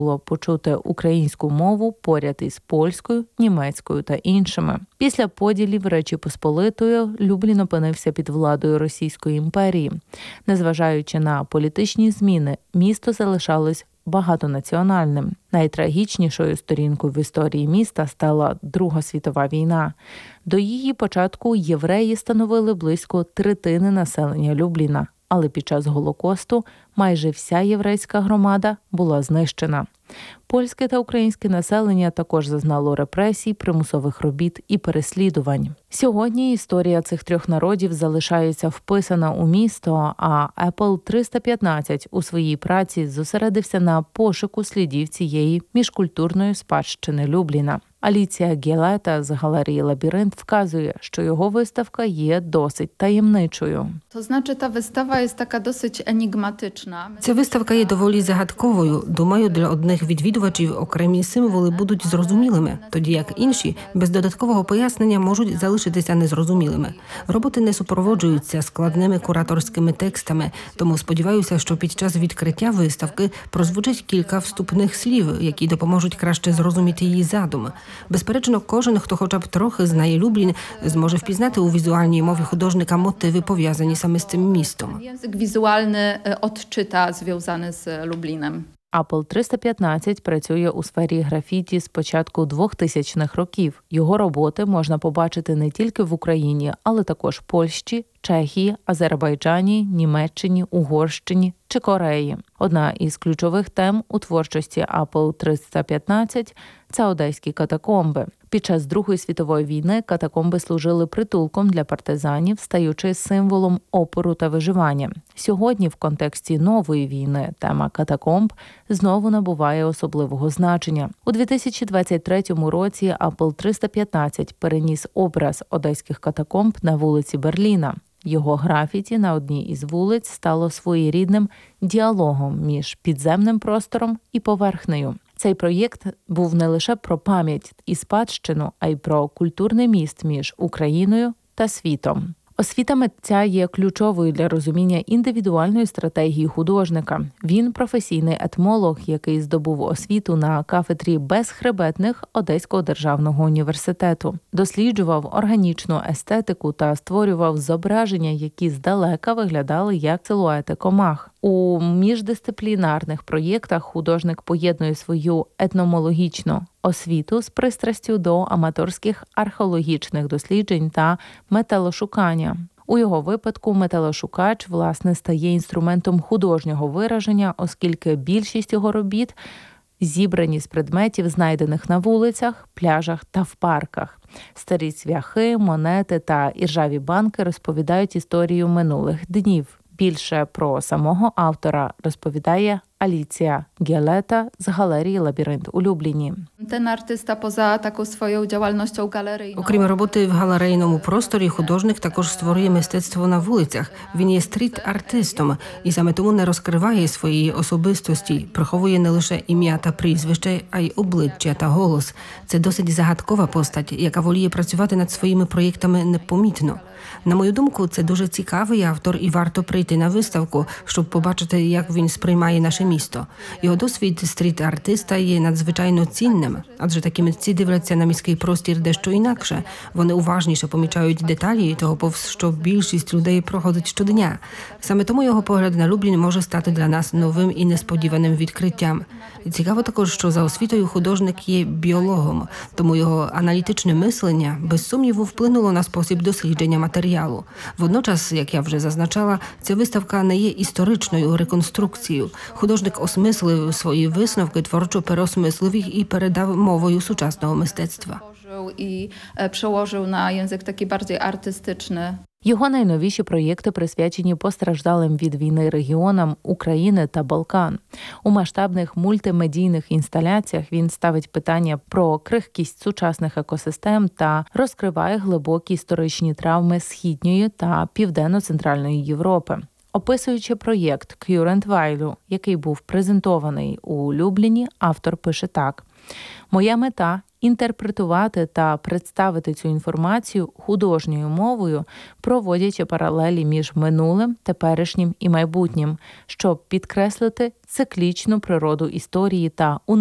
було почути українську мову поряд із польською, німецькою та іншими. Після поділів Речі Посполитої Люблін опинився під владою Російської імперії. Незважаючи на політичні зміни, місто залишалось багатонаціональним. Найтрагічнішою сторінкою в історії міста стала Друга світова війна. До її початку євреї становили близько третини населення Любліна, але під час Голокосту майже вся єврейська громада була знищена. Польське та українське населення також зазнало репресій, примусових робіт і переслідувань. Сьогодні історія цих трьох народів залишається вписана у місто, а Apple 315 у своїй праці зосередився на пошуку слідів цієї міжкультурної спадщини Любліна. Аліція Гєлета з галереї «Лабіринт» вказує, що його виставка є досить таємничою. Та вистава є така досить енігматична. Ця виставка є доволі загадковою. Думаю, для одних відвідувачів окремі символи будуть зрозумілими, тоді як інші, без додаткового пояснення, можуть залишитися незрозумілими. Роботи не супроводжуються складними кураторськими текстами, тому сподіваюся, що під час відкриття виставки прозвучать кілька вступних слів, які допоможуть краще зрозуміти її задум. Безперечно, кожен, хто хоча б трохи знає Люблін, зможе впізнати у візуальній мові художника мотиви, пов'язані саме з цим містом. Язик візуальний odczyta зв'язаний з Любліном. Apple 315 працює у сфері графіті з початку 2000-х років. Його роботи можна побачити не тільки в Україні, але також Польщі, Чехії, Азербайджані, Німеччині, Угорщині чи Кореї. Одна із ключових тем у творчості Apple 315 – це одеські катакомби. Під час Другої світової війни катакомби служили притулком для партизанів, стаючи символом опору та виживання. Сьогодні в контексті нової війни тема катакомб знову набуває особливого значення. У 2023 році Apple 315 переніс образ одеських катакомб на вулиці Берліна. Його графіті на одній із вулиць стало своєрідним діалогом між підземним простором і поверхнею. Цей проєкт був не лише про пам'ять і спадщину, а й про культурний міст між Україною та світом. Освіта митця є ключовою для розуміння індивідуальної стратегії художника. Він професійний етмолог, який здобув освіту на кафедрі безхребетних Одеського державного університету. Досліджував органічну естетику та створював зображення, які здалека виглядали як силуети комах. У міждисциплінарних проєктах художник поєднує свою етномологічну освіту з пристрастю до аматорських археологічних досліджень та металошукання. У його випадку металошукач, власне, стає інструментом художнього вираження, оскільки більшість його робіт зібрані з предметів, знайдених на вулицях, пляжах та в парках. Старі цвяхи, монети та іржаві банки розповідають історію минулих днів. Більше про самого автора розповідає Аліція Гєлета з галереї «Лабіринт» у Любліні. Окрім роботи в галерейному просторі, художник також створює мистецтво на вулицях. Він є стріт-артистом і саме тому не розкриває своєї особистості, приховує не лише ім'я та прізвище, а й обличчя та голос. Це досить загадкова постать, яка воліє працювати над своїми проєктами непомітно. На мою думку, це дуже цікавий автор і варто прийти на виставку, щоб побачити, як він сприймає наше місто. Його досвід стріт-артиста є надзвичайно цінним, адже такі митці дивляться на міський простір дещо інакше. Вони уважніше помічають деталі того, повз що більшість людей проходить щодня. Саме тому його погляд на Люблін може стати для нас новим і несподіваним відкриттям. І цікаво також, що за освітою художник є біологом, тому його аналітичне мислення, без сумніву, вплинуло на спосіб дослідження матеріалу. Водночас, як я вже зазначала, ця виставка не є історичною реконструкцією. Художник осмислив свої висновки, творчо переосмислив їх і передав мовою сучасного мистецтва. І przełożył на язик такий bardziej artystyczny. Його найновіші проєкти присвячені постраждалим від війни регіонам України та Балкан. У масштабних мультимедійних інсталяціях він ставить питання про крихкість сучасних екосистем та розкриває глибокі історичні травми Східної та Південно-Центральної Європи. Описуючи проєкт «Current Value», який був презентований у Любліні, автор пише так. Моя мета – інтерпретувати та представити цю інформацію художньою мовою, проводячи паралелі між минулим, теперішнім і майбутнім, щоб підкреслити циклічну природу історії та